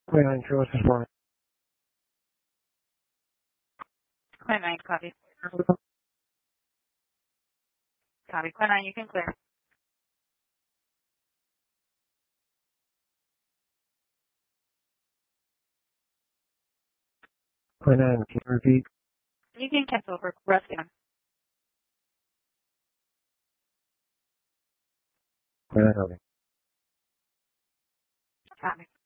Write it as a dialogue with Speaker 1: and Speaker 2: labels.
Speaker 1: 29 True, this is Brian.
Speaker 2: 29, copy. Copy. 29, you can clear.
Speaker 1: 29, can you repeat?
Speaker 2: You can cancel for rest down.
Speaker 1: 29, okay.
Speaker 2: Copy.